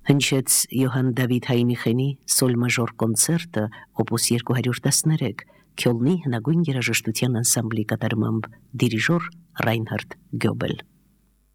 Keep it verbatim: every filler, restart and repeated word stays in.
Հնչեց Յոհան Դավիթ Հայնիխենի սոլ մաժոր կոնցերտը օպուս երկու տասներեք Քյոլնի հնագույն երաժշտության անսամբլի կատարմամբ դիրիժոր Ռայնհարդ Գյոբել։